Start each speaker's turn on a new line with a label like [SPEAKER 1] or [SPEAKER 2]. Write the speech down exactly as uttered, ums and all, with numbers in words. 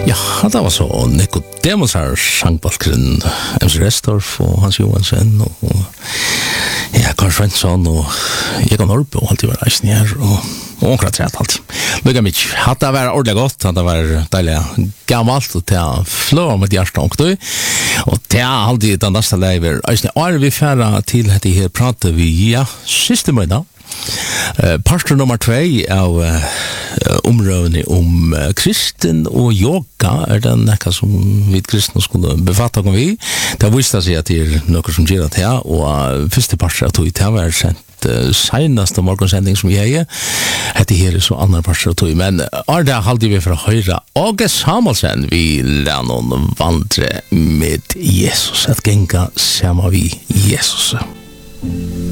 [SPEAKER 1] Ja, det var så Nicodemus här sangbalkren M C Restorff och Hans Johansson och ja, Carl Svensson och Egon Norrby och allt det var reisen här och och omkring trätt allt. Lycka mycket. Att det var ordentligt gott, att det var dejligt gammalt och det flår med hjärtan och då. Och det är alltid den nästa lever. Och är vi färra till att det här pratar vi, ja, sista månaden. Uh, Pastor nummer två av uh, områden om uh, kristen och yoga är den näka som vi kristna skulle befatta oss vid. Det visste sig att det är något som gör det här och uh, första pastor tog det här var sent uh, senaste morgonsändning som vi har. Det här är så andra pastor tog men är det alltid vi för att höra August Samuelsen vi lär någon vandra med Jesus att gänga samma vi Jesus.